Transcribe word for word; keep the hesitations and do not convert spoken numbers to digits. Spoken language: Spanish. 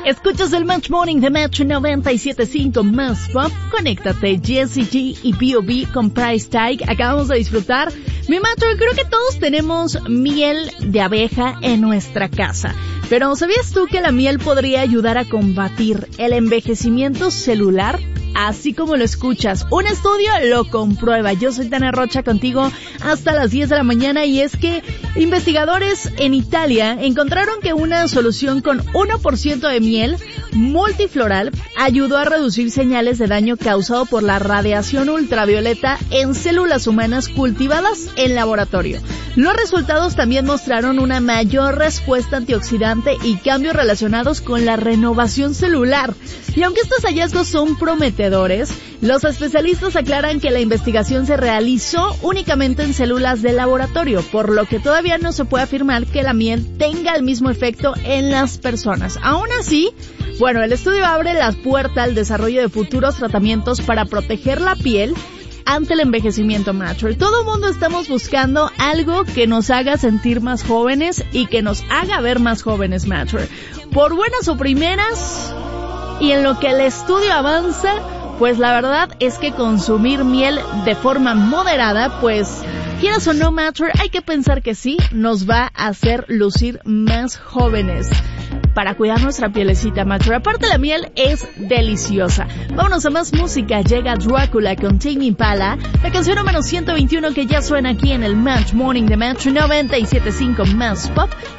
Escuchas el Match Morning de Match noventa y siete punto cinco Más Pop. Conéctate, Jessie G y B O B con Price Tag. Acabamos de disfrutar. Mi Matcher, creo que todos tenemos miel de abeja en nuestra casa. Pero ¿sabías tú que la miel podría ayudar a combatir el envejecimiento celular? Así como lo escuchas, un estudio lo comprueba. Yo soy Tania Rocha contigo hasta las diez de la mañana y es que investigadores en Italia encontraron que una solución con uno por ciento de miel multifloral ayudó a reducir señales de daño causado por la radiación ultravioleta en células humanas cultivadas en laboratorio. Los resultados también mostraron una mayor respuesta antioxidante y cambios relacionados con la renovación celular. Y aunque estos hallazgos son prometedores, los especialistas aclaran que la investigación se realizó únicamente en células de laboratorio, por lo que todavía no se puede afirmar que la miel tenga el mismo efecto en las personas. Aún así, bueno, el estudio abre la puerta al desarrollo de futuros tratamientos para proteger la piel ante el envejecimiento macho. Todo el mundo estamos buscando algo que nos haga sentir más jóvenes y que nos haga ver más jóvenes macho. Por buenas o primeras, y en lo que el estudio avanza, pues la verdad es que consumir miel de forma moderada, pues quieras o no macho, hay que pensar que sí, nos va a hacer lucir más jóvenes. Para cuidar nuestra pielecita, macho. Aparte, la miel es deliciosa. Vámonos a más música. Llega Drácula con Tame Impala, la canción número ciento veintiuno que ya suena aquí en el Match Morning de Match noventa y siete punto cinco Más Pop.